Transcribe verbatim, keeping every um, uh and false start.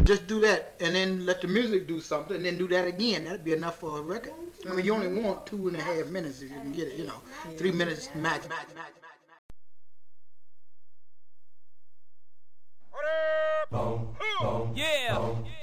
just do that, and then let the music do something, and then do that again. That'd be enough for a record. I mean, you only want two and a half minutes if you can get it. You know, yeah. three minutes max. max, max, max. Boom, boom, yeah. Boom.